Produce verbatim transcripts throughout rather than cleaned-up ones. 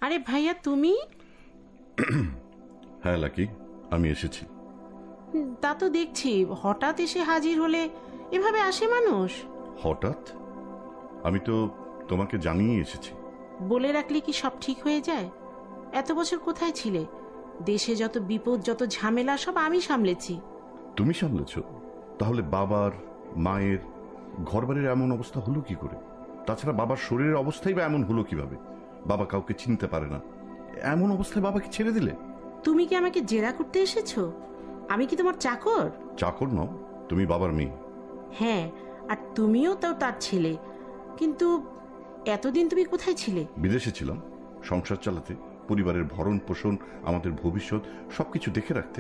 আরে ভাইয়া তুমি? হ্যাঁ লাকি, আমি এসেছি। তা তো দেখছি, হঠাৎ এসে হাজির হলে এভাবে আসে মানুষ? হঠাৎ? আমি তো তোমাকে জানিয়ে এসেছি। বলে রাখলে কি সব ঠিক হয়ে যায়? এত বছর কোথায় ছিলে? দেশে যত বিপদ, যত ঝামেলা সব আমি সামলেছি। তুমি সামলেছ? তাহলে বাবার, মায়ের, ঘরবাড়ির এমন অবস্থা হলো কি করে? তাছাড়া বাবার শরীরের অবস্থাই বা এমন হলো কিভাবে? বাবা কাউকে চিনতে পারে না, এমন অবস্থায় বাবাকে ছেড়ে দিলে? তুমি কি আমাকে জেরা করতে এসেছো? আমি কি তোমার চাকর? চাকর নও, তুমি বাবার মেয়ে। হ্যাঁ, আর তুমিও তো তার ছেলে। কিন্তু এতদিন তুমি কোথায় ছিলে? বিদেশে ছিলাম, সংসার চালাতে, পরিবারের ভরণ পোষণ, আমাদের ভবিষ্যৎ সবকিছু দেখে রাখতে।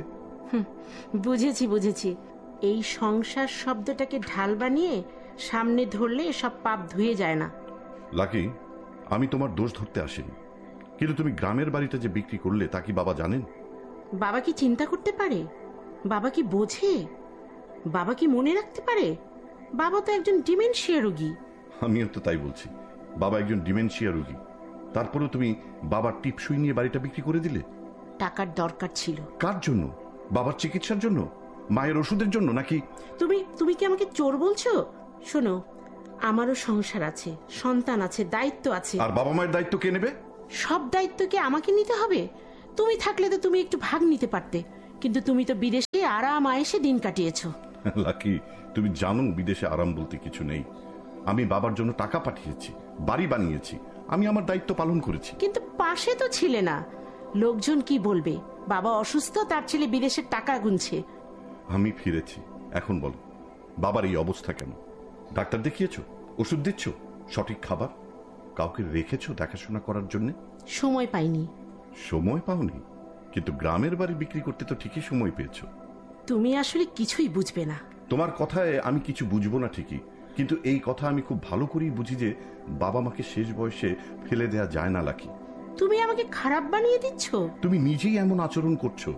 বুঝেছি বুঝেছি এই সংসার শব্দটাকে ঢাল বানিয়ে সামনে ধরলে সব পাপ ধুয়ে যায় না। লাকি, আমি তোমার দোষ ধরতে আসিনি, কিন্তু তুমি গ্রামের বাড়িটা যে বিক্রি করলে তা কি বাবা জানেন? বাবা কি চিন্তা করতে পারে? বাবা কি বোঝে? বাবা কি মনে রাখতে পারে? বাবা তো একজন ডিমেনশিয়া রোগী। আমিও তো তাই বলছি, বাবা একজন ডিমেনশিয়া রোগী। তারপরেও তুমি বাবার টিপসই নিয়ে বাড়িটা বিক্রি করে দিলে। টাকার দরকার ছিল। কার জন্য? বাবার চিকিৎসার জন্য? মায়ের ওষুধের জন্য নাকি? তুমি তুমি কি আমাকে চোর বলছো? শোনো, আমারও সংসার আছে, সন্তান আছে, দায়িত্ব আছে। আর বাবা মায়ের দায়িত্ব কে নেবে? সব দায়িত্ব কি আমাকে নিতে হবে? তুমি থাকলে তো তুমি একটু ভাগ নিতে পারতে, কিন্তু তুমি তো বিদেশে আরাম আয়েসে দিন কাটিয়েছো। লাকি, তুমি জানো বিদেশে আরাম বলতে কিছু নেই। আমি বাবার জন্য টাকা পাঠিয়েছি, বাড়ি বানিয়েছি, আমি আমার দায়িত্ব পালন করেছি। কিন্তু পাশে তো ছিলে না। লোকজন কি বলবে? বাবা অসুস্থ, তার ছেলে বিদেশের টাকা গুনছে। আমি ফিরেছি, এখন বলো বাবার এই অবস্থা কেন? ডাক্তার দেখিয়েছো? ওষুধ দিচ্ছ? সঠিক খাবার? কাউকে রেখেছো দেখাশোনা করার জন্য? সময় পাইনি। সময় পাওনি? কিন্তু গ্রামের বাড়ি বিক্রি করতে তো ঠিকই সময় পেয়েছো। তুমি আসলে কিছুই বুঝবে না। তোমার কথায় আমি কিছু বুঝবো না ঠিকই, কিন্তু এই কথা আমি খুব ভালো করেই বুঝি যে বাবা মাকে শেষ বয়সে ফেলে দেয়া যায় না লাকি। তুমি আমাকে খারাপ বানিয়ে দিচ্ছ। তুমি নিজেই এমন আচরণ করছো।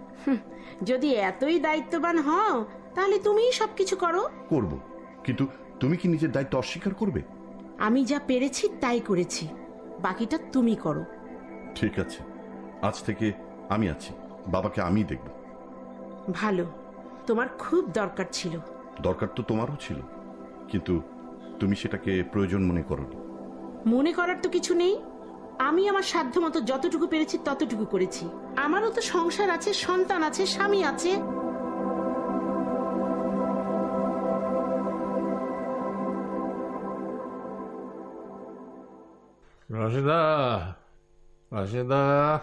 যদি এতই দায়িত্ববান হও তাহলে তুমিই সবকিছু করো। করব, কিন্তু তুমি কি নিজের দায়িত্ব অস্বীকার করবে? আমি যা পেরেছি তাই করেছি, বাকিটা তুমি করো। ঠিক আছে, আজ থেকে আমি আছি, বাবাকে আমি দেখব। ভালো, তোমার খুব দরকার ছিল। দরকার তো তোমারও ছিল, কিন্তু তুমি সেটাকে প্রয়োজন মনে করোনি। মনে করার তো কিছু নেই। আমি আমার সাধ্য মতো যতটুকু পেরেছি ততটুকু করেছি। আমারও তো সংসার আছে, সন্তান আছে, স্বামী আছে। রাশেদা, রাশেদা,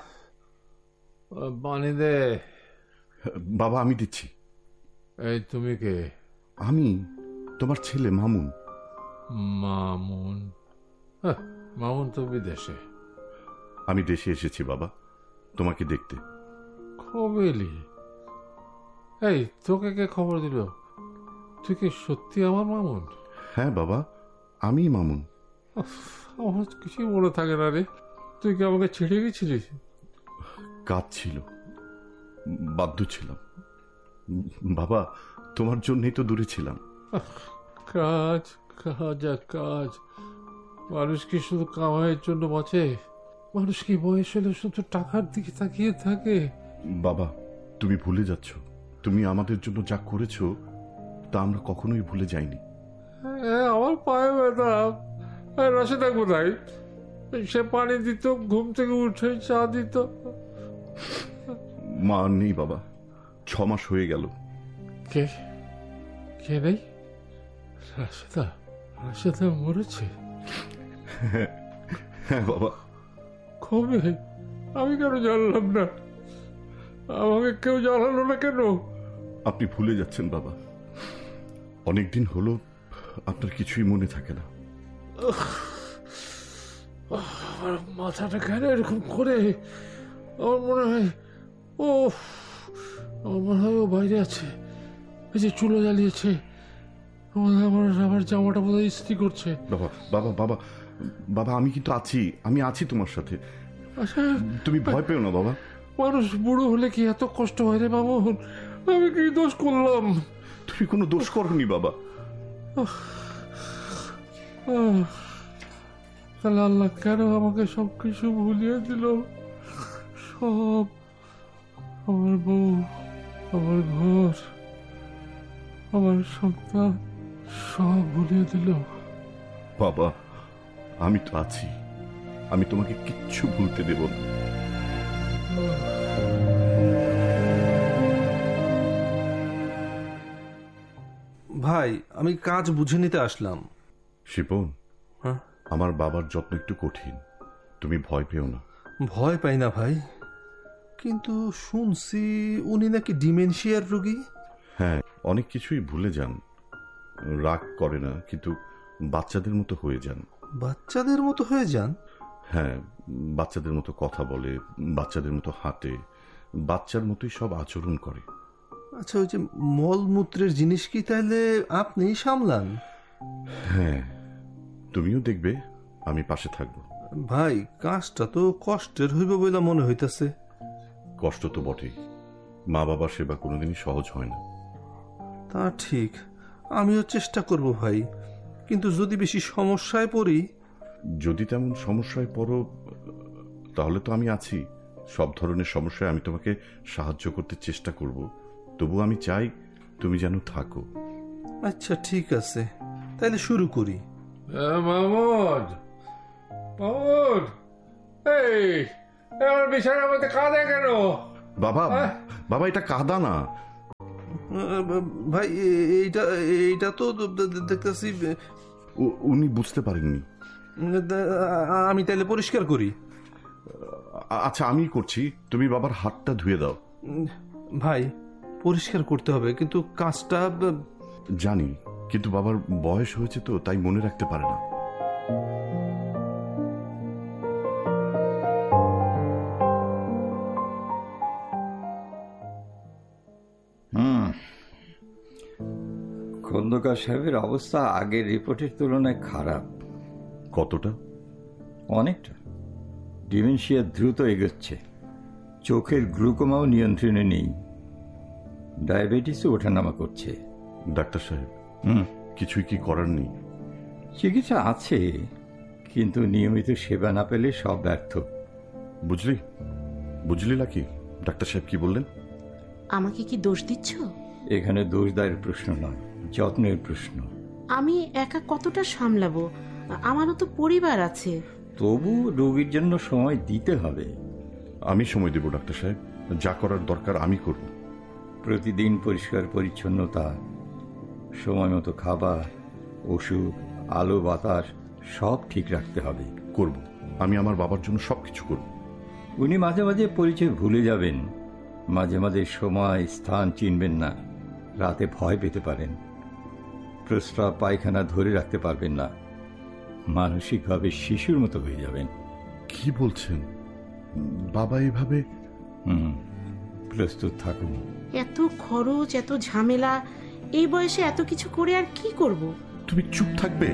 পানি দে। বাবা, আমি দিচ্ছি। এই তুমি কে? আমি তোমার ছেলে মামুন। মামুন? মামুন তো বিদেশে। আমি দেশে এসেছি বাবা, তোমাকে দেখতে। কবে এলি? এই তোকে কে খবর দিল? তুই কি সত্যি আমার মামুন? হ্যাঁ বাবা, আমি মামুন। আমার কিছুই মনে থাকে না রে। তুই কি আমাকে ছেড়ে গেছিলিস? কাজ ছিল, বাধ্য ছিলাম বাবা, তোমার জন্যই তো দূরে ছিলাম। কাজ কাজ আর কাজ। মানুষ কি শুধু কামাইয়ের জন্য বাঁচে? মানুষ কি বয়স হলে শুধু টাকার দিকে তাকিয়ে থাকে? বাবা, তুমি ভুলে যাচ্ছ, তুমি আমাদের জন্য যা করেছো তা আমরা কখনোই ভুলে যাইনি। আমার পায়ে ব্যথা। রাশেদা কোথায়? সে পানি দিত, ঘুম থেকে উঠে চা দিত। মা নেই বাবা, ছ মাস হয়ে গেল। কে কে নেই? রাশেদা? রাশেদা মরেছে? হ্যাঁ বাবা। কবে? আমি কেন জানলাম না? আমাকে কেউ জানালো না কেন? আপনি ভুলে যাচ্ছেন বাবা, অনেকদিন হলো আপনার কিছুই মনে থাকে না। আমার মাথাটা কেন এরকম করে? আমার মনে হয় ও আমার মনে হয় ও বাইরে আছে। এই যে চুলো জ্বালিয়েছে, আমার আমার জামাটা বোধহয় ইস্ত্রি করছে। বাবা বাবা বাবা বাবা, আমি কিন্তু আছি, আমি আছি তোমার সাথে। আচ্ছা, তুমি ভয় পেও না বাবা। মানুষ বুড়ো হলে কি এত কষ্ট হয় রে মামুন? আমি কি দোষ করলাম? তুমি কোনো দোষ করনি বাবা। তাহলে আল্লাহ কেন আমাকে সব কিছু ভুলিয়ে দিল? সব, আমার বউ, আমার ঘর, আমার সন্তান, সব ভুলিয়ে দিল। বাবা, আমি তো আছি, আমি তোমাকে কিচ্ছু ভুলতে দেব না। ভাই, আমি কাজ বুঝে নিতে আসলাম। শিপন, হ্যাঁ? আমার বাবার যত্ন একটু কঠিন, তুমি ভয় পেও না। ভয় পাই না ভাই, কিন্তু শুনছি উনি নাকি ডিমেনশিয়ার রোগী। হ্যাঁ, অনেক কিছুই ভুলে যান, রাগ করে না, কিন্তু বাচ্চাদের মতো হয়ে যান। বাচ্চাদের মতো হয়ে যান? হ্যাঁ, বাচ্চাদের মতো কথা বলে, বাচ্চাদের মতো হাঁটে, বাচ্চার মতোই সব আচরণ করে। আচ্ছা, ওই যে মলমূত্রের জিনিস কি তাইলে আপনি সামলান? হ্যাঁ, তুমিও দেখবে, আমি পাশে থাকবো। ভাই, কাজটা তো কষ্টের হইব বলে মনে হইতাছে। কষ্ট তো বটেই, মা বাবার সেবা কোনোদিনই সহজ হয় না। তা ঠিক, আমিও চেষ্টা করব ভাই, কিন্তু যদি বেশি সমস্যায় পড়ি। যদি তেমন সমস্যায় পড়ো, তাহলে তো আমি আছি। সব ধরনের সমস্যায় আমি তোমাকে সাহায্য করতে চেষ্টা করব। তবু আমি চাই তুমি যেন থাকো। আচ্ছা, ঠিক আছে, তাইলে শুরু করি। মাহমুদ, মাহমুদ, এই আমার বিছানার মধ্যে কাঁদে কেন? বাবা, বাবা, এটা কাঁদা না। ভাই, এইটা এইটা তো দেখতেছি উ- উনি বুঝতে পারেননি। আমি তাইলে পরিষ্কার করি। আ- আচ্ছা, আমি করছি, তুমি বাবার হাতটা ধুয়ে দাও। ভাই, পরিষ্কার করতে হবে, কিন্তু কাজটা জানি, কিন্তু বাবার বয়স হয়েছে তো, তাই মনে রাখতে পারে না। হুম খন্দকার সাহেবের অবস্থা আগের রিপোর্টের তুলনায় খারাপ। কতটা? অনেকটা। ডিমেনশিয়া দ্রুত এগোচ্ছে, চোখের গ্লুকোমাও নিয়ন্ত্রণে নেই, ডায়াবেটিসও ওঠানামা করছে। ডাক্তার সাহেব, হুম কিছুই কি করার নেই? চিকিৎসা আছে, কিন্তু নিয়মিত সেবা না পেলে সব ব্যর্থ। বুঝলি বুঝলি নাকি ডাক্তার সাহেব কি বললেন? আমাকে কি দোষ দিচ্ছ? এখানে দোষ দায়ের প্রশ্ন নয়, যত্নের প্রশ্ন। আমি একা কতটা সামলাবো? আমারও তো পরিবার আছে। তবু রোগীর জন্য সময় দিতে হবে। আমি সময় দেব ডাক্তার সাহেব, যা করার দরকার আমি করব। প্রতিদিন পরিষ্কার পরিচ্ছন্নতা, সময় মতো খাবার, ওষুধ, আলো বাতাস সব ঠিক রাখতে হবে। করব, আমি আমার বাবার জন্য সবকিছু করব। উনি মাঝে মাঝে পরিচয় ভুলে যাবেন, মাঝে মাঝে সময় স্থান চিনবেন না, রাতে ভয় পেতে পারেন, প্রস্রাব পায়খানা ধরে রাখতে পারবেন না, মানসিকভাবে শিশুর মতো হয়ে যাবেন। কি বলছেন বাবা? এভাবে? হুম প্রস্তুত থাকুন। এত খরচ, এত ঝামেলা, এই বয়সে এত কিছু করে আর কি করব? তুমি চুপ থাকবে?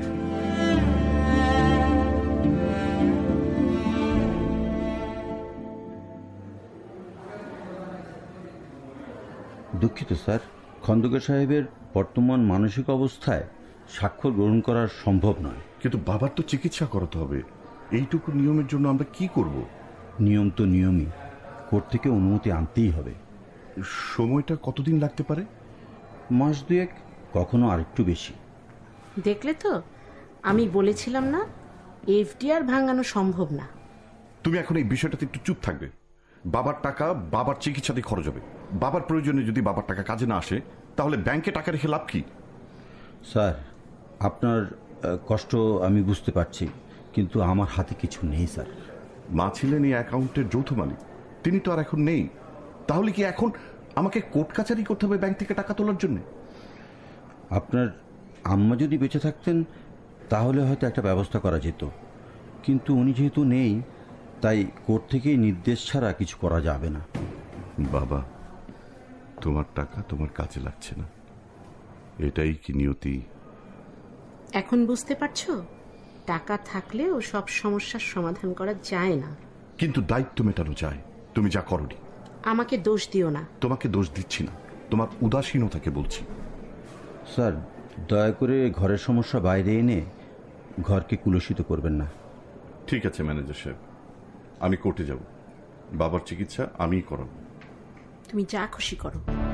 দুঃখিত স্যার, খন্দকার সাহেবের বর্তমান মানসিক অবস্থায় স্বাক্ষর গ্রহণ করা সম্ভব নয়। কিন্তু বাবার তো চিকিৎসা করাতে হবে, এইটুকু নিয়মের জন্য আমরা কি করব? নিয়ম তো নিয়মই, কোর্ট থেকে অনুমতি আনতেই হবে। সময়টা কতদিন লাগতে পারে? মাস দুয়েক, কখনো আরেকটু বেশি। দেখলে তো, আমি বলেছিলাম না, এফডিআর ভাঙানো সম্ভব না। তুমি এখন এই বিষয়টাতে একটু চুপ থাকবে। বাবার টাকা বাবার চিকিৎসাতে খরচ হবে। বাবার প্রয়োজনে যদি বাবার টাকা কাজে না আসে, তাহলে ব্যাংকে টাকা রেখে লাভ কি? স্যার, আপনার আহ, কষ্ট আমি বুঝতে পারছি, কিন্তু আমার হাতে কিছু নেই স্যার। মা ছিলেন এই অ্যাকাউন্টের যৌথ মালিক, তিনি তো আর এখন নেই। তাহলে কি এখন আমাকে কোর্ট কাচারি করতে হবে ব্যাংক থেকে টাকা তোলার জন্য? আপনার আম্মা যদি বেঁচে থাকতেন তাহলে হয়তো একটা ব্যবস্থা করা যেত, কিন্তু উনি যেহেতু নেই, তাই কোর্ট থেকে নির্দেশ ছাড়া কিছু করা যাবে না। বাবা, তোমার টাকা তোমার কাজে লাগছে না, এটাই কি নিয়তি? এখন বুঝতে পারছো, টাকা থাকলেও সব সমস্যার সমাধান করা যায় না। কিন্তু দায়িত্ব মেটানো যায়। তুমি যা করনি। আমাকে দোষ দিও না। তোমাকে দোষ দিচ্ছি না, তোমার উদাসীনতাকে বলছি। স্যার, দয়া করে ঘরের সমস্যা বাইরে এনে ঘরকে কুলসিত করবেন না। ঠিক আছে ম্যানেজার সাহেব, আমি কোর্টে যাব, বাবার চিকিৎসা আমিই করাবো। তুমি যা খুশি করো।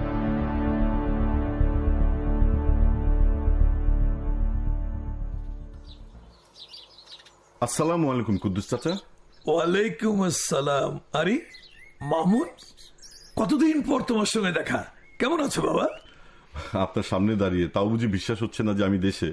আসসালামু আলাইকুম কুদ্দুস চাচা। ওয়ালাইকুম আসসালাম। আরে মামুন, কতদিন পর তোমার সঙ্গে দেখা, কেমন আছো বাবা? আপনার সামনে দাঁড়িয়ে তাও বুঝি বিশ্বাস হচ্ছে না যে আমি দেশে।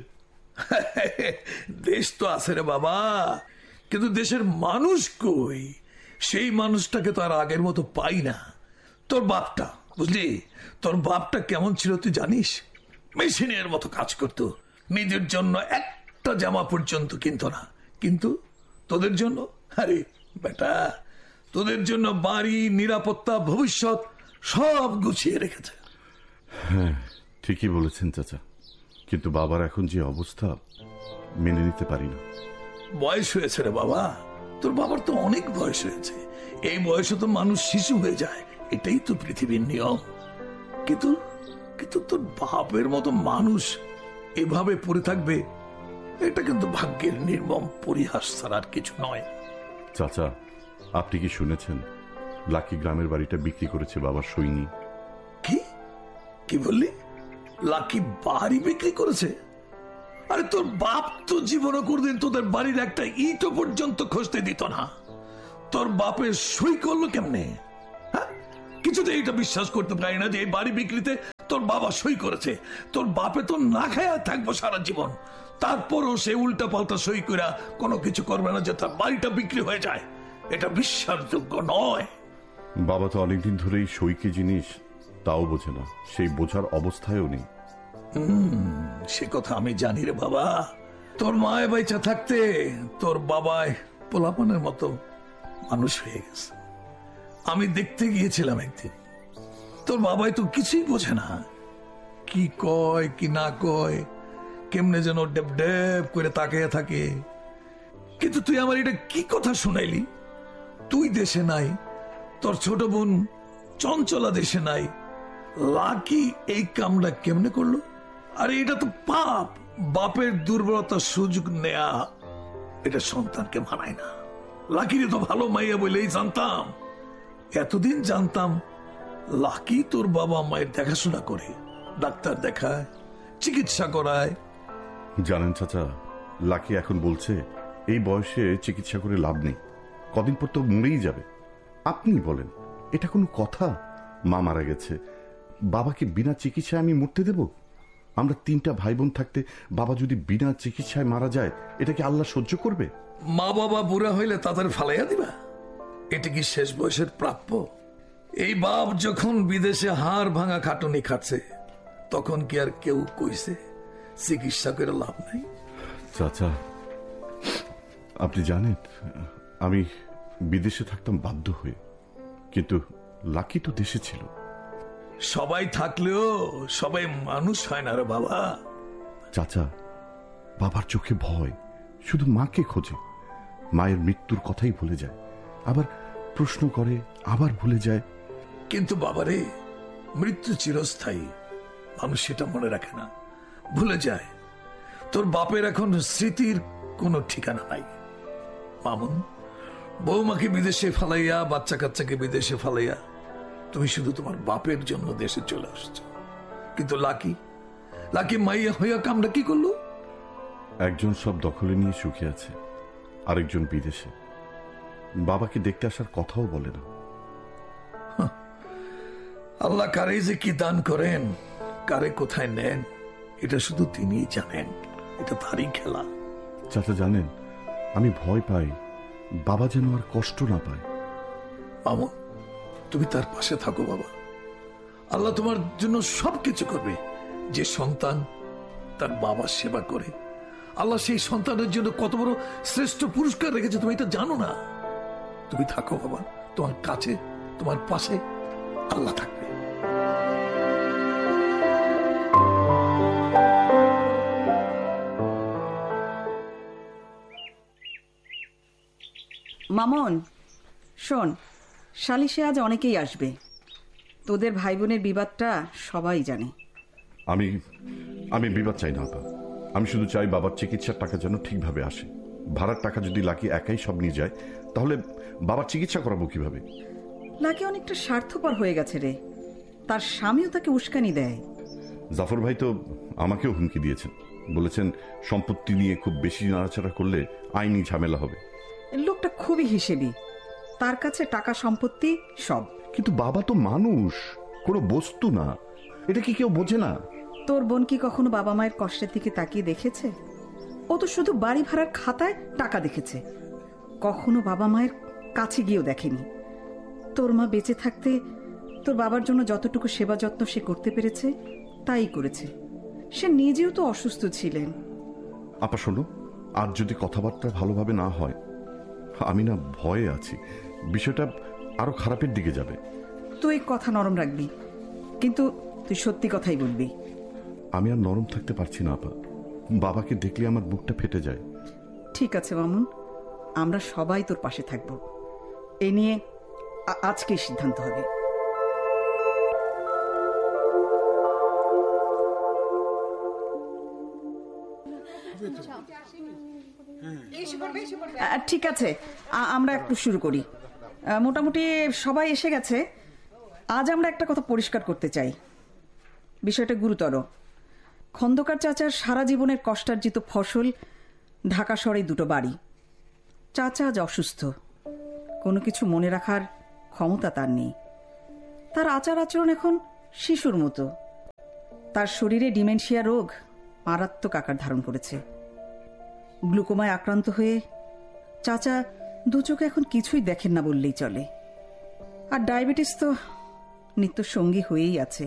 দেশ তো আছে রে বাবা, কিন্তু দেশের মানুষ কই? সেই মানুষটাকে তো আর আগের মতো পাই না। তোর বাপটা, বুঝলি, তোর বাপটা কেমন ছিল তুই জানিস? মেশিনের মতো কাজ করতো, নিজের জন্য একটা জামা পর্যন্ত কিনতো না, কিন্তু তোদের জন্য, আরে বেটা, তোদের জন্য বাড়ি, নিরাপত্তা, ভবিষ্যৎ সব গুছিয়ে রেখেছে। হ্যাঁ ঠিকই বলেছেন চাচা, কিন্তু বাবার এখন যে অবস্থা মেনে নিতে পারি না। বয়স হয়েছে রে বাবা, তোর বাবার তো অনেক বয়স হয়েছে। এই বয়সে তো মানুষ শিশু হয়ে যায়, এটাই তো পৃথিবীর নিয়ম। কিন্তু কিন্তু তোর বাপের মতো মানুষ এভাবে পড়ে থাকবে, এটা কিন্তু ভাগ্যের নির্মম পরিহাস ছাড়া আর কিছু নয়। চাচা, আপনি কি শুনেছেন লাকি গ্রামের বাড়িটা বিক্রি করেছে বাবার সৈনী? কি কি বললি? লাকি বাড়ি বিক্রি করেছে? আরে তোর বাপ তো জীবনে কোনদিন তোদের বাড়ির একটা ইটও পর্যন্ত খসতে দিত না। তোর বাপের সই করলো কেমনে? হ্যাঁ, কিছুতে এটা বিশ্বাস করতে পারি না যে এই বাড়ি বিক্রিতে তোর বাবা সই করেছে। তোর বাপে তো না খায়া থাকবো সারা জীবন, তারপরও সে উল্টা পাল্টা সই করে কোনো কিছু করবে না যে তার বাড়িটা বিক্রি হয়ে যায়। এটা বিশ্বাসযোগ্য নয়। বাবা তো অনেকদিন ধরেই সইকে জিনিস তাও বোঝে না, সেই বোঝার অবস্থায়ও নেই। সে কথা আমি জানি রে বাবা। তোর মায় বাইচা থাকতে তোর বাবায় পোলাপনের মতো মানুষ হয়ে গেছে। আমি দেখতে গিয়েছিলাম একদিন, তোর বাবাই তো কিছুই বোঝে না, কি কয় কি না কয়, কেমনে যেন ডেব ডেব করে তাকিয়ে থাকে। কিন্তু তুই আমার এটা কি কথা শুনাইলি? তুই দেশে নাই, তোর ছোট বোন চঞ্চলা দেশে নাই, লাকি এই কামটা কেমনে করলো? আরে এটা তো পাপ। বাপের দুর্বলতার সুযোগ নেয়া এটা সন্তানকে মানায় না। লাকিরে তো ভালো মাইয়া বলেই জানতাম, এতদিন জানতাম লাকি তোর বাবা মায়ের দেখাশোনা করে, ডাক্তার দেখায়, চিকিৎসা করায়। জানেন চাচা, লাকি এখন বলছে এই বয়সে চিকিৎসা করে লাভ নেই, কদিন পর তো মরেই যাবে। আপনি বলেন এটা কোনো কথা? মা মারা গেছে, বাবাকে বিনা চিকিৎসায় আমি মরতে দেব? আমরা তিনটা ভাই বোন থাকতে বাবা যদি বিনা চিকিৎসায় মারা যায়, এটা কি আল্লাহ সহ্য করবে? মা বাবা বুড়া হইলে তাদের ফালাইয়া দিবা? এটা কি শেষ বয়সের প্রাপ্য? এই বাপ যখন বিদেশে হাড় ভাঙা খাটুনি খাচ্ছে, তখন কি আর কেউ কইছে চিকিৎসা করে লাভ নাই? চাচা, আপনি জানেন আমি বিদেশে থাকতাম বাধ্য হয়ে, কিন্তু লাকি তো দেশে ছিল। সবাই থাকলেও সবাই মানুষ হয় না রে বাবা। চাচা, বাবার চোখে ভয়, শুধু মাকে খোঁজে, মায়ের মৃত্যুর কথাই ভুলে যায়, আবার প্রশ্ন করে আবার ভুলে যায়। কিন্তু বাবারে, মৃত্যু চিরস্থায়ী, মানুষ সেটা মনে রাখে না, ভুলে যায়। তোর বাপের এখন স্মৃতির কোনো ঠিকানা নাই। মামুন, বৌমাকে বিদেশে ফালাইয়া, বাচ্চা কাচ্চাকে বিদেশে ফালাইয়া তুমি শুধু তোমার বাপের জন্য দেশে চলে আসছো। কিন্তু লাকি লাকি মাইয়া হইয়া কামটা কি করলো? একজন সব দখলে নিয়ে সুখে আছে, আরেকজন বিদেশে, বাবাকে দেখতে আসার কথাও বলে না। আল্লাহ কারে যে কি দান করেন, কারে কোথায় নেন, এটা শুধু তিনিই জানেন। এটা তারই খেলা। চাচা জানেন, আমি ভয় পাই বাবা যেন আর কষ্ট না পায়। মামুন, তুমি তার পাশে থাকো বাবা। আল্লাহ তোমার জন্য সবকিছু করবে। যে সন্তান তার বাবার সেবা করে, আল্লাহ সেই সন্তানের জন্য কত বড় শ্রেষ্ঠ পুরস্কার রেখেছে তুমি এটা জানো না? তুমি থাকো বাবা, তোমার কাছে, তোমার পাশে আল্লাহ থাকবে। মামন, শোন, সালিশে আজ অনেকেই আসবে। তোদের ভাই বোনের বিবাদটা সবাই জানে। আমি আমি বিবাদ চাই না আপা, আমি শুধু চাই বাবার চিকিৎসার টাকা যেন ঠিকভাবে আসে। ভাড়ার টাকা যদি লাকি একাই সব নিয়ে যায়, তাহলে বাবার চিকিৎসা করাবো কিভাবে? লাকি অনেকটা স্বার্থপর হয়ে গেছে রে, তার স্বামীও তাকে উস্কানি দেয়। জাফর ভাই তো আমাকেও হুমকি দিয়েছেন, বলেছেন সম্পত্তি নিয়ে খুব বেশি নাড়াচাড়া করলে আইনি ঝামেলা হবে। লোকটা খুবই হিসেবি, তার কাছে টাকা সম্পত্তি সব। কিন্তু বাবা তো মানুষ, কোনো বস্তু না, এটা কি কেউ বোঝে না? তোর বোন কি কখনো বাবা মায়ের কষ্টের দিকে তাকিয়ে দেখেছে? ও তো শুধু বাড়ি ভাড়ার খাতায় টাকা দেখেছে, কখনো বাবা মায়ের কাছে গিয়েও দেখেনি। তোর মা বেঁচে থাকতে তোর বাবার জন্য যতটুকু সেবা যত্ন সে করতে পেরেছে তাই করেছে। সে নিজেও তো অসুস্থ ছিলেন। আপা শোনো, আর যদি কথাবার্তা ভালোভাবে না হয়, আমি না ভয়ে আছি বিষয়টা আরো খারাপের দিকে যাবে। তুই কথা নরম রাখবি, কিন্তু তুই সত্যি কথাই বলবি। আমি আর নরম থাকতে পারছি না আপা, বাবাকে দেখলে আমার বুকটা ফেটে যায়। ঠিক আছে মামুন, আমরা সবাই তোর পাশে থাকব। এ নিয়ে আজকেই সিদ্ধান্ত হবে। ঠিক আছে, আমরা একটু শুরু করি। মোটামুটি সবাই এসে গেছে। আজ আমরা একটা কথা পরিষ্কার করতে চাই, বিষয়টা গুরুতর। খন্দকার চাচার সারা জীবনের কষ্টার্জিত ফসল ঢাকা শহরে দুটো বাড়ি। চাচা আজ অসুস্থ, কোনো কিছু মনে রাখার ক্ষমতা তার নেই। তার আচার আচরণ এখন শিশুর মতো। তার শরীরে ডিমেনশিয়া রোগ মারাত্মক আকার ধারণ করেছে। গ্লুকোমায় আক্রান্ত হয়ে চাচা দু চোখে এখন কিছুই দেখেন না বললেই চলে। আর ডায়াবেটিস তো নিত্য সঙ্গী হয়েই আছে।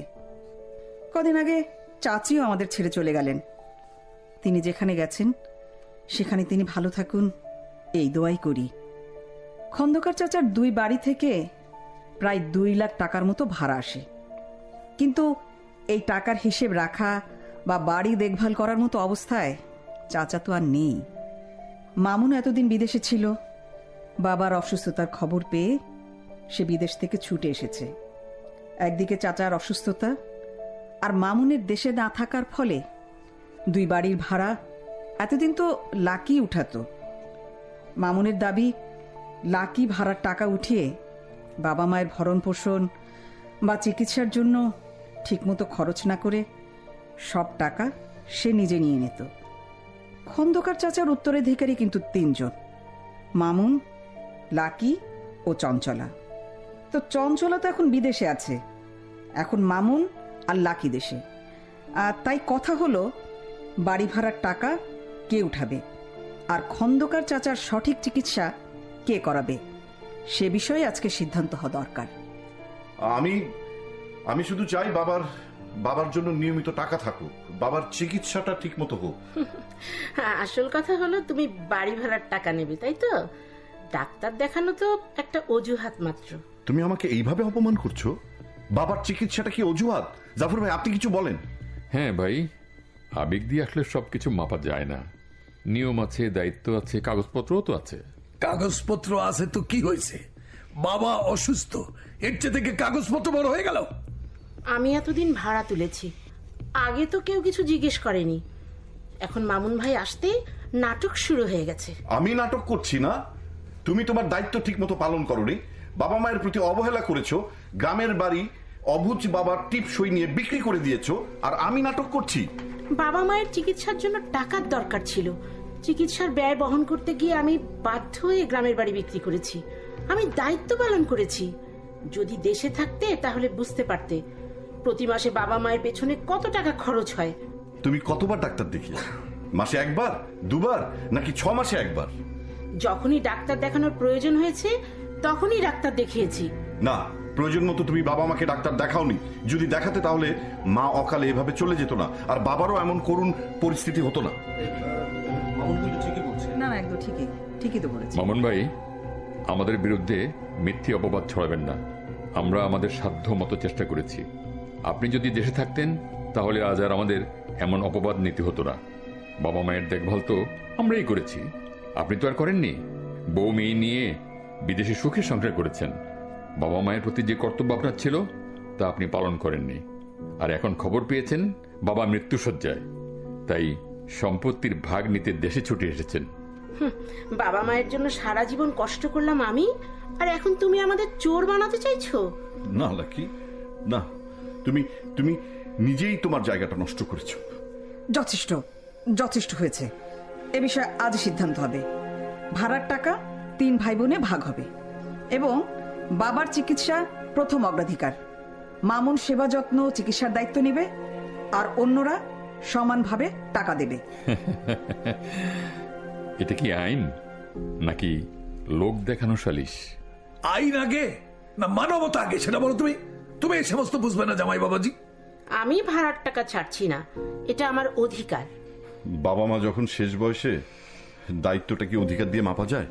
কদিন আগে চাচিও আমাদের ছেড়ে চলে গেলেন। তিনি যেখানে গেছেন সেখানে তিনি ভালো থাকুন, এই দোয়াই করি। খন্দকার চাচার দুই বাড়ি থেকে প্রায় দুই লাখ টাকার মতো ভাড়া আসে, কিন্তু এই টাকার হিসেব রাখা বা বাড়ি দেখভাল করার মতো অবস্থায় চাচা তো আর নেই। মামুন এতদিন বিদেশে ছিল, বাবার অসুস্থতার খবর পেয়ে সে বিদেশ থেকে ছুটে এসেছে। একদিকে চাচার অসুস্থতা আর মামুনের দেশে না থাকার ফলে দুই বাড়ির ভাড়া এতদিন তো লাকি উঠাতো। মামুনের দাবি, লাকি ভাড়ার টাকা উঠিয়ে বাবা মায়ের ভরণ পোষণ বা চিকিৎসার জন্য ঠিকমতো খরচ না করে সব টাকা সে নিজে নিয়ে নিত। খন্দকার চাচার উত্তরাধিকারী কিন্তু তিনজন, মামুন, লাকি ও চঞ্চলা। তো চঞ্চলা তো এখন বিদেশে আছে, এখন মামুন আর লাকি দেশে। আর তাই কথা হলো, বাড়ি ভাড়ার টাকা কে উঠাবে আর খন্দকার চাচার সঠিক চিকিৎসা কে করাবে, সে বিষয়ে আজকে সিদ্ধান্ত হওয়া দরকার। আমি আমি শুধু চাই বাবার বাবার জন্য নিয়মিত টাকা থাকুক, বাবার চিকিৎসাটা ঠিক মতো হোক। আসল কথা হলো তুমি বাড়ি ভাড়ার টাকা নেবে, তাই তো? ডাক্তার দেখানো তো একটা অজুহাত মাত্র। তুমি আমাকে এইভাবে অপমান করছো? বাবার চিকিৎসাটা কি অজুহাত? জাফর ভাই, আপনি কিছু বলেন। হ্যাঁ ভাই, আবেগ দিয়ে আসলে সবকিছু মাপা যায় না। নিয়ম আছে, দায়িত্ব আছে, কাগজপত্রও তো আছে। কাগজপত্র আছে তো কি হয়েছে? বাবা অসুস্থ, এর চেয়ে থেকে কাগজপত্র বড় হয়ে গেল। আমি এতদিন ভাড়া তুলেছি, আগে তো কেউ কিছু জিজ্ঞেস করেনি। এখন মামুন ভাই আসতে নাটক শুরু হয়ে গেছে। আমি নাটক করছি না, তুমি তোমার দায়িত্ব ঠিক মতো পালন করোনি, বাবা মায়ের প্রতি অবহেলা করেছো, গ্রামের বাড়ি অবুঝ বাবার টিপ সই নিয়ে বিক্রি করে দিয়েছো, আর আমি নাটক করছি? বাবা মায়ের চিকিৎসার জন্য টাকার দরকার ছিল, চিকিৎসার ব্যয় বহন করতে গিয়ে আমি বাধ্য হয়ে গ্রামের বাড়ি বিক্রি করেছি। আমি দায়িত্ব পালন করেছি। যদি দেশে থাকতে তাহলে বুঝতে পারতে প্রতি মাসে বাবা মায়ের পেছনে কত টাকা খরচ হয়। তুমি কতবার ডাক্তার দেখিয়ে? মাসে একবার, দুবার, নাকি ছ মাসে একবার? যখনই ডাক্তার দেখানোর প্রয়োজন হয়েছে তখনই ডাক্তার দেখিয়েছি। না, প্রয়োজন মতো তুমি বাবা মাকে ডাক্তার দেখাওনি। যদি দেখাতে তাহলে মা অকালে এভাবে চলে যেত না, আর বাবারও এমন করুণ পরিস্থিতি হতো না। না না, একদম ঠিকই ঠিকই তো বলেছি। মামুন ভাই, আমাদের বিরুদ্ধে মিথ্যে অপবাদ ছড়াবেন না। আমরা আমাদের সাধ্য মতো চেষ্টা করেছি। আপনি যদি দেশে থাকতেন তাহলে আজ আর আমাদের এমন অপবাদ নিতে হতো না। বাবা মায়ের দেখভাল তো আমরাই করেছি, আপনি তো আর করেননি। বউ মেয়ে নিয়ে বিদেশে সুখে সংসার করেছেন। বাবা মায়ের প্রতি যে কর্তব্য আপনার ছিল তা আপনি পালন করেননি। আর এখন খবর পেয়েছেন বাবা মৃত্যুশয্যায়, তাই সম্পত্তির ভাগ নিতে দেশে ছুটে এসেছেন। বাবা মায়ের জন্য সারা জীবন কষ্ট করলাম আমি, আর এখন তুমি আমাদের চোর বানাতে চাইছো? না লাকি, না, তুমি তুমি নিজেই তোমার জায়গাটা নষ্ট করেছো। যথেষ্ট যথেষ্ট হয়েছে। এ বিষয়ে আজ সিদ্ধান্ত হবে। ভাড়ার টাকা তিন ভাই বোনে ভাগ হবে এবং বাবার চিকিৎসা প্রথম অগ্রাধিকার। মামুন সেবা যত্ন চিকিৎসার দায়িত্ব নেবে আর অন্যরা সমানভাবে টাকা দেবে। এটা কি আইন নাকি লোক দেখানো সালিশ? আইন আগে না মানবতা আগে সেটা বলো। তুমি তুমি এই সমস্ত বুঝবে না জামাই বাবাজি। আমি ভাড়ার টাকা ছাড়ছি না, এটা আমার অধিকার। বাবা মা যখন শেষ বয়সে, দায়িত্বটা কি অধিকার দিয়ে মাপা যায়?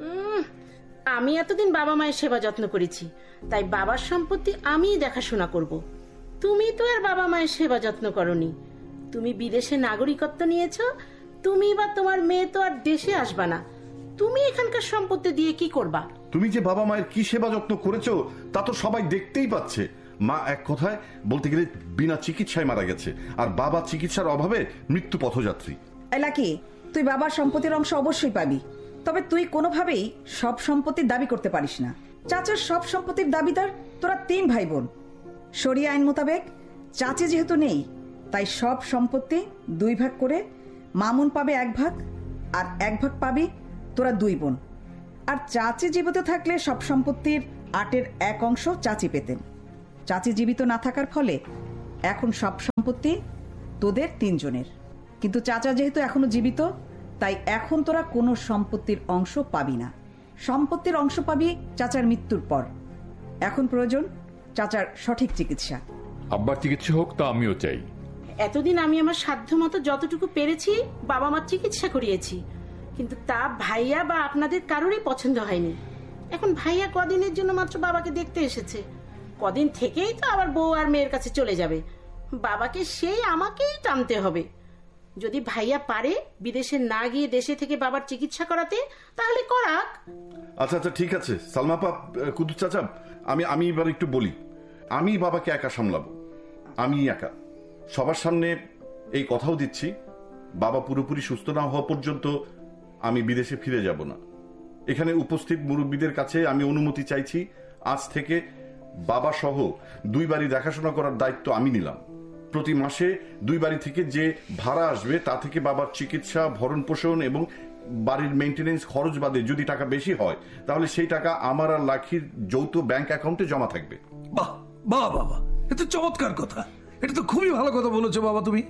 আমি এতদিন বাবা মায়ের সেবা যত্ন করেছি, তাই বাবার সম্পত্তি আমিই দেখাশোনা করব। তুমি তো আর বাবা মায়ের সেবা যত্ন করনি। তুমি বিদেশে নাগরিকত্ব নিয়েছো, তুমি বা তোমার মেয়ে তো আর দেশে আসবা না। তুমি এখানকার সম্পত্তি দিয়ে কি করবা? তুমি যে বাবা মায়ের কি সেবা যত্ন করেছো তা তো সবাই দেখতেই পাচ্ছে। মা এক কথায় বলতে গেলে বিনা চিকিৎসায় মারা গেছে, আর বাবা চিকিৎসার অভাবে মৃত্যু পথযাত্রী। এলাকি, তুই বাবার সম্পত্তির অংশ অবশ্যই পাবি, তবে তুই কোনোভাবেই সব সম্পত্তির দাবি করতে পারিস না। চাচার সব সম্পত্তির দাবিদার তোরা তিন ভাই বোন। শরিয়া আইন মোতাবেক চাচি যেহেতু নেই, তাই সব সম্পত্তি দুই ভাগ করে মামুন পাবে এক ভাগ, আর এক ভাগ পাবি তোরা দুই বোন। আর চাচি জীবিত থাকলে সব সম্পত্তির আটের এক অংশ চাচি পেতেন। চাচি জীবিত না থাকার ফলে এখন সব সম্পত্তি তোদের তিনজনের। কিন্তু চাচা যেহেতু এখনো জীবিত, তাই এখন তোরা কোনো সম্পত্তির অংশ পাবি না। সম্পত্তির অংশ পাবি চাচার মৃত্যুর পর। এখন প্রয়োজন চাচার সঠিক চিকিৎসা। আব্বার চিকিৎসা হোক তা আমিও চাই। এতদিন আমি আমার সাধ্য মতো যতটুকু পেরেছি বাবা মার চিকিৎসা করিয়েছি, কিন্তু তা ভাইয়া বা আপনাদের কারোরই পছন্দ হয়নি। এখন ভাইয়া কদিনের জন্য মাত্র বাবাকে দেখতে এসেছে, কদিন থেকেই তো আবার বউ আর মেয়ের কাছে চলে যাবে। বাবাকে সেই আমাকেই টানতে হবে। যদি ভাইয়া পারে বিদেশে না গিয়ে দেশে থেকে বাবার চিকিৎসা করাতে, তাহলে করাক। আচ্ছা আচ্ছা ঠিক আছে সালমাপা, কুদু চাচা, আমি আমি এবার একটু বলি। আমি বাবাকে একা সামলাবো, আমি একা। সবার সামনে এই কথাও দিচ্ছি, বাবা পুরোপুরি সুস্থ না হওয়া পর্যন্ত আমি বিদেশে ফিরে যাব না। এখানে উপস্থিত মুরব্বীদের কাছে আমি অনুমতি চাইছি, আজ থেকে বাবা সহ দুই বাড়ি দেখাশোনা করার দায়িত্ব আমি নিলাম। প্রতি মাসে দুই বাড়ি থেকে যে ভাড়া আসবে তা থেকে বাবার চিকিৎসা, ভরণ পোষণ এবং বাড়ির মেইনটেনেন্স খরচ বাদে যদি টাকা বেশি হয়, তাহলে সেই টাকা আমার আর লাখির যৌথ ব্যাংক অ্যাকাউন্টে জমা থাকবে। বাহ বাহ বাবা, এটা চমৎকার কথা। এটা তো খুবই ভালো কথা বলেছো বাবা তুমি।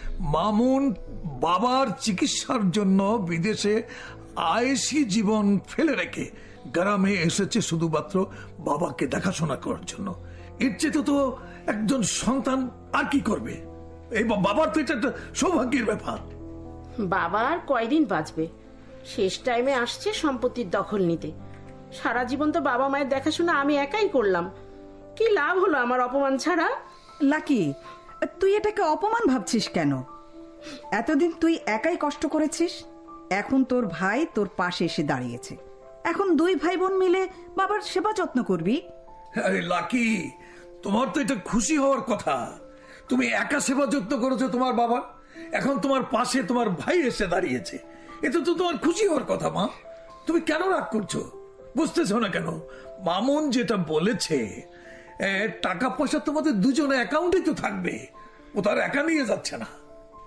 মামুন বাবার চিকিৎসার জন্য বিদেশে আয়েসি জীবন ফেলে রেখে গ্রামে এসেছে শুধুমাত্র বাবাকে দেখাশোনা করার জন্য। এর চেয়ে তো একজন সন্তান আর কি করবে? এই বাবার তো এটা একটা সৌভাগ্যের ব্যাপার। বাবা আর কয়দিন বাঁচবে? শেষ টাইমে আসছে সম্পত্তির দখল নিতে। সারা জীবন তো বাবা মায়ের দেখাশোনা আমি একাই করলাম, কি লাভ হলো আমার অপমান ছাড়া? লাকি, তুই এটাকে অপমান ভাবছিস কেন? এতদিন তুই একাই কষ্ট করেছিস, এখন তোর ভাই তোর পাশে এসে দাঁড়িয়েছে। এখন দুই ভাই বোন মিলে বাবার সেবা যত্ন করবি। আরে লাকি, তোমার তো এটা খুশি হওয়ার কথা। তুমি একা সেবা যত্ন করেছো তোমার বাবা, এখন তোমার পাশে তোমার ভাই এসে দাঁড়িয়েছে। এটা তো তোমার খুশি হওয়ার কথা মা। তুমি কেন রাগ করছো? বুঝতেছো না কেন? মামুন যেটা বলেছে, টাকা পয়সা তোমাদের দুজনে অ্যাকাউন্টে তো থাকবে, ও তার একা নিয়ে যাচ্ছে না।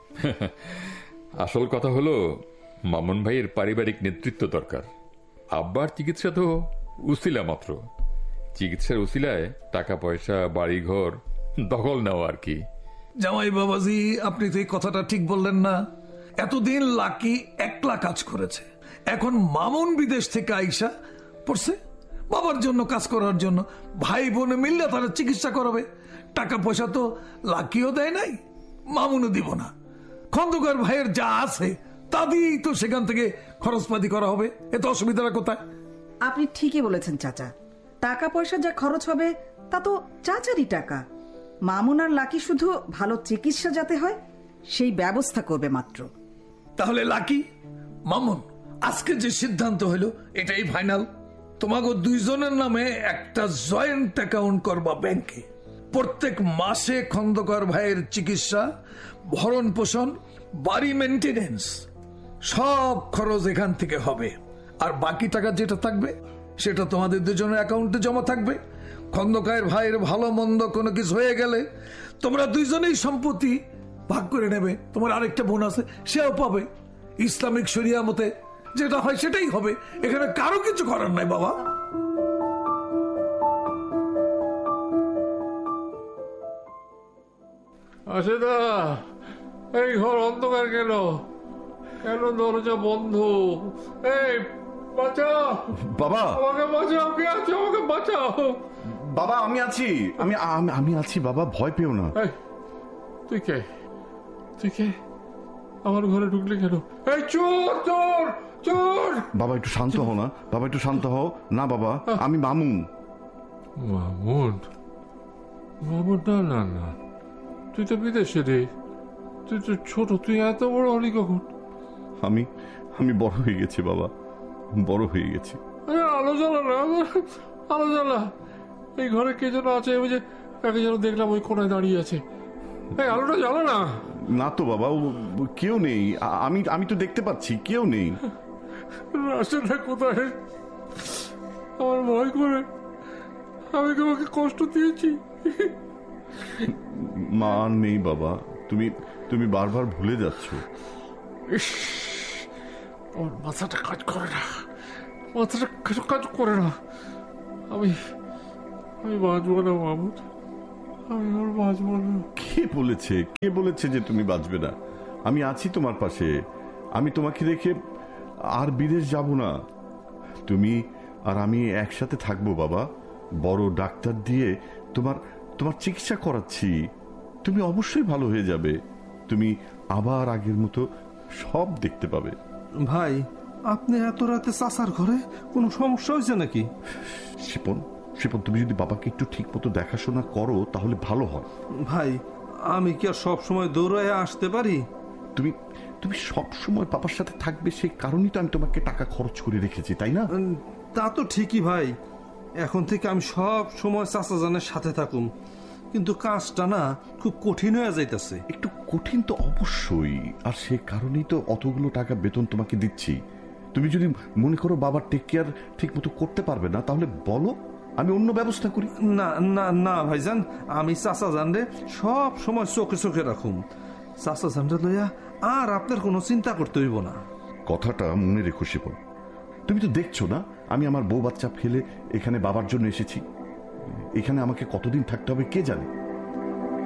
আসল কথা হলো মামুন ভাইয়ের পারিবারিক নেতৃত্ব দরকার। আব্বার চিকিৎসা তো উসিলা মাত্র, চিকিৎসার উসিলায় টাকা পয়সা, বাড়ি ঘর দখল নেওয়া আর কি। জামাই বাবাজি, আপনি তো এই কথাটা ঠিক বললেন না। এতদিন লাকি একলা কাজ করেছে, এখন মামুন বিদেশ থেকে আইসা পড়ছে বাবার জন্য কাজ করার জন্য। ভাই বোনে মিললে তারা চিকিৎসা করাবে। টাকা পয়সা তো লাকিও দেয় নাই, মামুনও দিব না। খন্দকার ভাইয়ের যা আছে তা দিয়েই তো সেখান থেকে খরচপাতি করা হবে। এত অসুবিধাটা কোথায়? আপনি ঠিকই বলেছেন চাচা, টাকা পয়সা যা খরচ হবে তা তো চাচারই টাকা। মামুন আর লাকি শুধু ভালো চিকিৎসা যাতে হয় সেই ব্যবস্থা করবে মাত্র। তাহলে লাকি, মামুন, আজকে যে সিদ্ধান্ত হলো এটাই ফাইনাল। তোমাকে দুইজনের নামে একটা জয়েন্ট অ্যাকাউন্ট করবা ব্যাংকে। প্রত্যেক মাসে খন্দকার ভাইয়ের চিকিৎসা, ভরণ পোষণ, বাড়ি মেনটেনেন্স সব খরচ এখান থেকে হবে, আর বাকি টাকা যেটা থাকবে সেটা তোমাদের দুজনের অ্যাকাউন্টে জমা থাকবে। খন্দকার ভাইয়ের ভালো মন্দ কোনো কিছু হয়ে গেলে তোমরা দুইজনেই সম্পত্তি ভাগ করে নেবে। তোমার আরেকটা বোন আছে, সেও পাবে। ইসলামিক শরিয়া মতে যেটা হয় সেটাই হবে, এখানে কারো কিছু করার নাই বাবা। আসেদা, এই ঘর অন্ধকার কেন? কেন দরজা বন্ধ? এই বাঁচাও বাবা, আমাকে, বাঁচাও, কে আছে? আমাকে বাঁচাও বাবা, আমি আছি, আমি আমি- আমি আছি বাবা, ভয় পেও না। এই, তুই কে? তুই কে? আমার ঘরে ঢুকলি কেন? এই চোর, চোর, চোর! বাবা একটু শান্ত হও না, বাবা একটু শান্ত হও না বাবা, আমি মামুন। মামুন? মামুন? না না না, তুই তো বিদেশে রে, তুই তো ছোট, তুই এত বড় হলি কখন? আমি আমি বড় হয়ে গেছি বাবা, বড় হয়ে গেছি। আরে আলো জ্বালা না, আলো জ্বালা। এই ঘরে কে যেন আছে, ওই যে কাকে যেন দেখলাম ওই কোনায় দাঁড়িয়ে আছে। এই আলোটা জ্বালা না। না তো বাবা, ও- ও কেউ নেই, আ- আমি আমি তো দেখতে পাচ্ছি কেউ নেই। রাস্তাটা কোথায়? আমার ভয় করে, আমি তোমাকে কষ্ট দিয়েছি। মা নেই বাবা, তুমি তুমি বারবার ভুলে যাচ্ছ। ইস, আমার মাথাটা কাজ করে না, মাথাটা কিছু কাজ করে না। আমি আমি বাঁচবো না মামুদ, আমি আর বাঁচবো না। কে বলেছে, কে বলেছে যে তুমি বাঁচবে না? আমি আছি তোমার পাশে, আমি তোমাকে রেখে আর বিদেশ যাব না। তুমি আর আমি একসাথে থাকবো বাবা, বড় ডাক্তার দিয়ে তোমার তোমার চিকিৎসা করাচ্ছি, তুমি অবশ্যই ভালো হয়ে যাবে, তুমি আবার আগের মতো সব দেখতে পাবে। ভাই, আপনি এত রাতে চাচার ঘরে কোনো সমস্যা হয়েছে নাকি? শিপন, শিপন, তুমি যদি বাবাকে একটু ঠিক মতো দেখাশোনা করো তাহলে ভালো হয়। ভাই, আমি কি আর সব সময় দৌড়ায় আসতে পারি? তুমি তুমি সব সময় বাবার সাথে থাকবে, সেই কারণেই তো আমি তোমাকে টাকা খরচ করে রেখেছি, তাই না? উম, তা তো ঠিকই ভাই, এখন থেকে আমি সব সময় চাচা জানের সাথে থাকুম, কিন্তু কাজটা না খুব কঠিন হয়ে যাইতেছে। একটু কঠিন তো অবশ্যই, আর সে কারণেই তো অতগুলো টাকা বেতন তোমাকে দিচ্ছি। তুমি যদি মনে করো বাবার টেক কেয়ার ঠিক মতো করতে পারবে না, তাহলে বলো, আমি অন্য ব্যবস্থা করি। না না না ভাইজান, আমি চাচা জানরে সব সময় চোখে চোখে রাখুম। চাচা জানরে লইয়া আর আপনার কোনো চিন্তা করতে হইব না। কথাটা মনে রেখো শিপন, তুমি তো দেখছো না আমি আমার বউ বাচ্চা ফেলে এখানে বাবার জন্য এসেছি। এখানে আমাকে কতদিন থাকতে হবে কে জানে।